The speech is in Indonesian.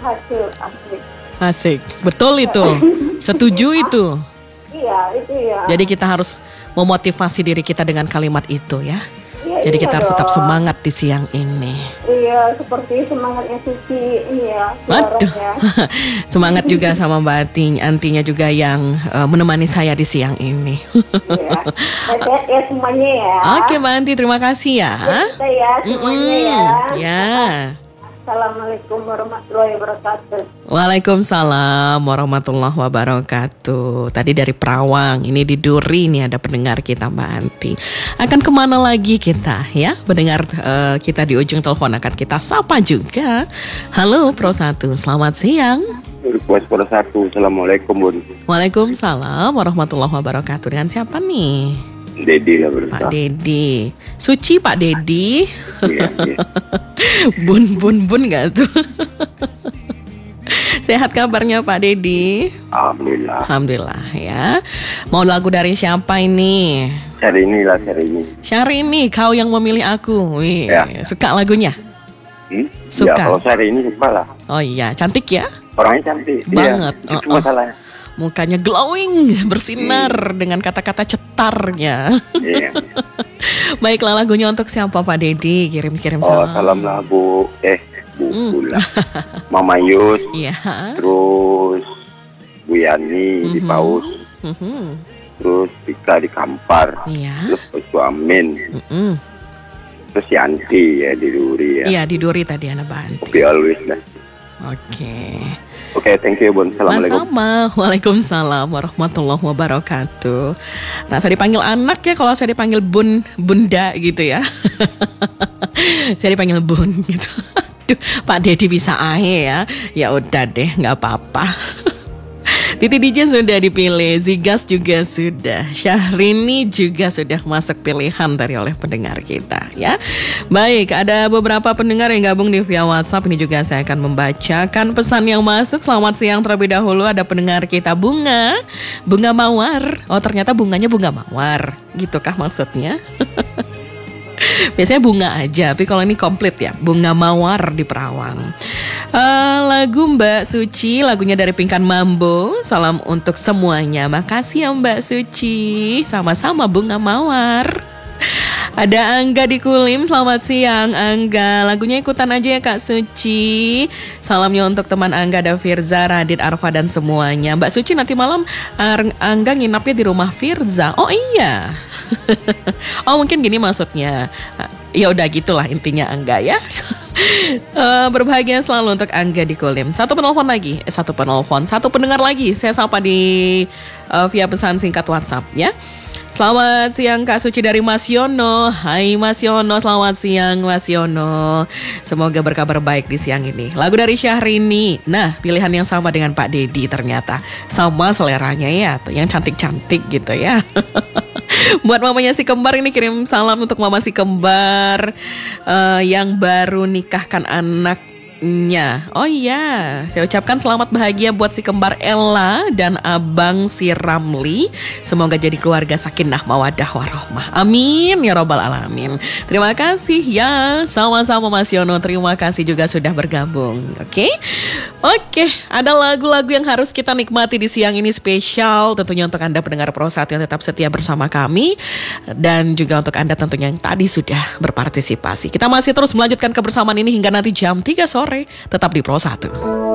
berhasil. Asik. Asik, betul itu. Setuju itu. Iya, itu ya. Jadi kita harus memotivasi diri kita dengan kalimat itu ya. Iya, Jadi iya kita harus tetap dong. semangat di siang ini. Iya, seperti semangatnya Suci ini ya. Waduh, Suaranya. semangat juga sama Mbak Antinya juga yang menemani saya di siang ini. Iya. Sehat ya semuanya ya. Oke Mbak Anti, terima kasih ya. Kita ya semuanya ya. Ya. Assalamualaikum warahmatullahi wabarakatuh. Waalaikumsalam warahmatullahi wabarakatuh. Tadi dari Perawang, ini di Duri nih ada pendengar kita Mbak Anti. Akan kemana lagi kita ya? Pendengar kita di ujung telepon akan kita sapa juga. Halo Pro 1, selamat siang. Request Pro 1, Assalamualaikum Bun. Waalaikumsalam warahmatullahi wabarakatuh. Dengan siapa nih? Dedi lah berusaha. Pak Dedi. Suci Pak Dedi. Iya, iya. Bun gak tuh? Sehat kabarnya Pak Dedi? Alhamdulillah. Alhamdulillah ya. Mau lagu dari siapa ini? Syahrini. Syahrini, kau yang memilih aku. Wih, Ya. suka lagunya? Ya, Suka. kalau Syahrini suka lah. Oh iya, cantik ya? Orangnya cantik. Banget. Iya, itu masalahnya. Mukanya glowing, bersinar dengan kata-kata cetarnya. Iya. Baiklah, lagunya untuk siapa Pak Dedi? Kirim-kirim Oh, salam. salam lah Bu. Pula. Mama Yus, Iya. terus Bu Yani di Paus, Mhm. terus Tika di Kampar, Iya. terus Ocu Amin, Mm. terus Yanti ya di Duri ya. Iya, di Duri tadi Ana Banti. Kopi always lah. Oke, thank you Bun. Assalamualaikum. sama. Waalaikumsalam warahmatullahi wabarakatuh. Nah, saya dipanggil anak ya, kalau saya dipanggil bunda gitu ya. Saya dipanggil bun gitu. Aduh, Pak Dedi bisa ahe ya. Ya udah deh, nggak apa-apa. Titi DJ sudah dipilih, Zigas juga sudah, Syahrini juga sudah masuk pilihan dari oleh pendengar kita ya. Baik, ada beberapa pendengar yang gabung di via WhatsApp. Ini juga saya akan membacakan pesan yang masuk. Selamat siang terlebih dahulu, ada pendengar kita Bunga Mawar. Oh, ternyata bunganya bunga mawar, gitukah maksudnya? Biasanya bunga aja, tapi kalau ini komplit ya, bunga mawar di Perawang. Lagu Mbak Suci, lagunya dari Pingkan Mambo. Salam untuk semuanya. Makasih ya Mbak Suci. Sama-sama bunga mawar. Ada Angga di Kulim, selamat siang Angga. Lagunya ikutan aja ya Kak Suci. Salamnya untuk teman Angga, ada Firza, Radit, Arfa dan semuanya. Mbak Suci nanti malam Angga nginapnya di rumah Firza. Oh iya. Oh mungkin gini maksudnya. Ya udah gitulah intinya Angga ya. Berbahagia selalu untuk Angga di Kulim. Satu penelpon lagi, satu pendengar lagi. Saya sapa di via pesan singkat WhatsApp ya. Selamat siang Kak Suci dari Mas Yono. Hai Mas Yono, selamat siang Mas Yono. Semoga berkabar baik di siang ini. Lagu dari Syahrini. Nah, pilihan yang sama dengan Pak Dedi ternyata. Sama seleranya ya, yang cantik-cantik gitu ya. Buat mamanya si kembar ini kirim salam untuk mama si kembar yang baru nikahkan anaknya. Oh iya, saya ucapkan selamat bahagia buat si kembar Ella dan abang si Ramli. Semoga jadi keluarga sakinah mawadah warohmah. Amin ya robbal alamin. Terima kasih ya, sama-sama Mas Yono. Terima kasih juga sudah bergabung. Oke, ada lagu-lagu yang harus kita nikmati di siang ini spesial. Tentunya untuk Anda pendengar Pro 1 yang tetap setia bersama kami. Dan juga untuk Anda tentunya yang tadi sudah berpartisipasi. Kita masih terus melanjutkan kebersamaan ini hingga nanti jam 3 sore. Tetap di Pro 1.